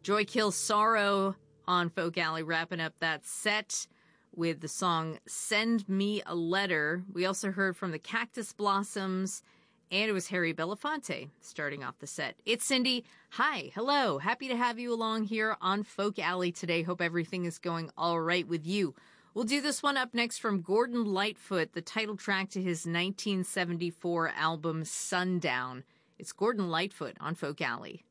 Joy Kills Sorrow on Folk Alley, wrapping up that set with the song Send Me a Letter. We also heard from the Cactus Blossoms, and it was Harry Belafonte starting off the set. It's Cindy. Hi. Hello. Happy to have you along here on Folk Alley today. Hope everything is going all right with you. We'll do this one up next from Gordon Lightfoot, the title track to his 1974 album Sundown. It's Gordon Lightfoot on Folk Alley.